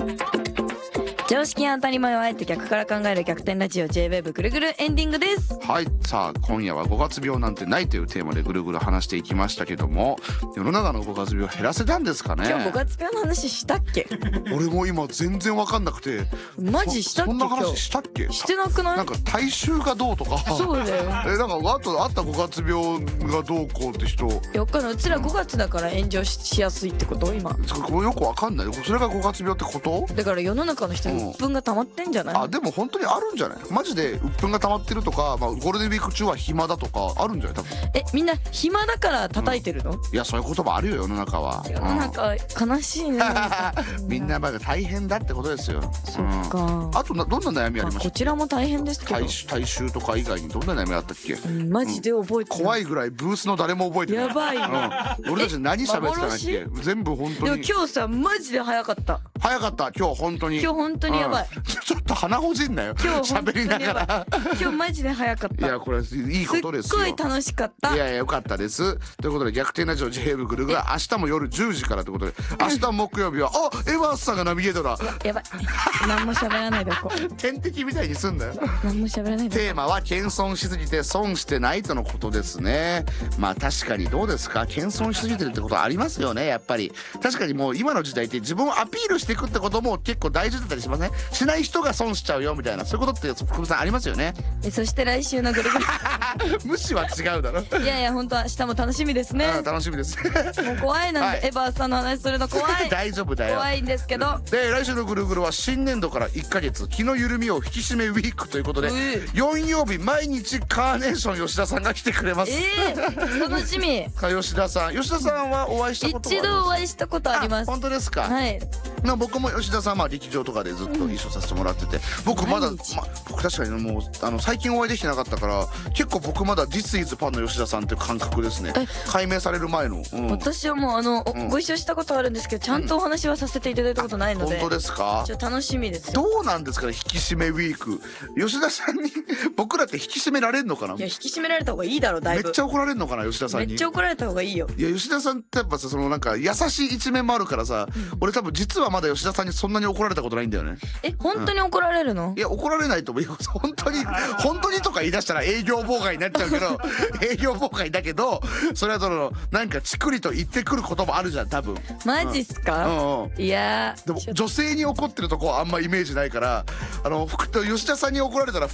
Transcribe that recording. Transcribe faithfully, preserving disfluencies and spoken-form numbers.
常識が当たり前をあえて逆から考える逆転ラジオ ジェイウェーブ ぐるぐるエンディングです。 はい、さあ今夜はごがつ病なんてないというテーマでぐるぐる話していきましたけども、世の中のごがつ病減らせたんですかね。 今日ごがつ病の話したっけ？ 俺も今全然わかんなくて。 マジしたっけ？ そんな今日話したっけ？ してなくない？ なんか体臭がどうとか。 そうだよ。 え、なんかあとあったごがつ病がどうこうって人。 よっかのうちらごがつだから炎上しやすいってこと今。 そよくわかんない。それがごがつ病ってこと？ だから世の中の人に鬱憤が溜まってんじゃない？ あ、でも本当にあるんじゃない？マジで鬱憤が溜まってるとか、まあ、ゴールデンウィーク中は暇だとかあるんじゃない多分。 え、みんな暇だから叩いてるの？ うん、いやそういう言葉あるよ世の中は。 世の中悲しいね。 みんなまだ大変だってことですよ。 そっか、うん、 あとなどんな悩みありました？ こちらも大変ですけど。 体臭体臭とか以外にどんな悩みあったっけ？ うん、マジで覚えてない、 うん、怖いぐらいブースの誰も覚えてない。 やばい、 うん、俺たち何喋ってたんだっけ？全部本当に。 でも今日さマジで早かった。 早かった今日本当に。 今日本当にやばい、うん、 ちょっと鼻ほじんなよ今日喋りながら。 今日マジで早かった。 いやこれいいことですよ。 すっごい楽しかった。 いやいやよかったです。ということで逆転ラジオ ジェイウェーブ ぐるぐる明日も夜じゅうじからということで、明日木曜日はあエヴァースさんがナビゲートだ。 やばい何も喋らないでおこう。 天敵みたいにすんだよ。 何も喋らないで。 テーマは謙遜しすぎて損してないとのことですね。まあ確かにどうですか、謙遜しすぎてるってことありますよね。やっぱり確かにもう今の時代って自分をアピールしていくってことも結構大事だったりしますね。しない人が損しちゃうよみたいな、そういうことって福部さんありますよね。 え、そして来週のぐるぐる無視は違うだろ。 いやいや本当は明日も楽しみですね。 うん、楽しみです。 もう怖いなんで、はい、エヴァーさんの話するの怖い。 大丈夫だよ。 怖いんですけど。 で来週のぐるぐるは新年度からいっかげつ気の緩みを引き締めウィークということで、よん曜日毎日カーネーション吉田さんが来てくれます。 えー、楽しみ。 吉田さん吉田さんはお会いしたことはあります？ 一度お会いしたことあります。 本当ですか？ はい。 な僕も吉田さんは劇場とかでずっと一緒させてもらってて、うん、僕まだ、ま、僕確かにもうあの最近お会いできてなかったから結構僕まだ This is ファンの吉田さんっていう感覚ですね。解明される前の、うん、 私はもうあの、うん、ご一緒したことあるんですけどちゃんとお話はさせていただいたことないので、うん、 本当ですか？ ちょっと楽しみです。 どうなんですかね引き締めウィーク。吉田さんに僕らって引き締められるのかな？ いや引き締められた方がいいだろう。だいぶめっちゃ怒られるのかな吉田さんに。 めっちゃ怒られた方がいいよ。 いや吉田さんってやっぱさそのなんか優しい一面もあるからさ、うん、俺多分実はまだ吉田さんにそんなに怒られたことないんだよね。 え本当に怒られるの？ うん、いや怒られないと思うよ。本当に本当にとか言い出したら営業妨害になっちゃうけど営業妨害だけどそれはそのなんかチクリと言ってくることもあるじゃん多分。 マジっすか？うんうん、いやでも女性に怒ってるとこはあんまイメージないから、あの吉田さんに怒られたら